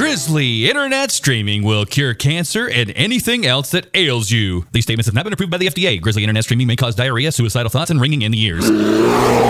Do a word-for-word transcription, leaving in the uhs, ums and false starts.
Grizzly Internet Streaming will cure cancer and anything else that ails you. These statements have not been approved by the F D A. Grizzly Internet Streaming may cause diarrhea, suicidal thoughts, and ringing in the ears.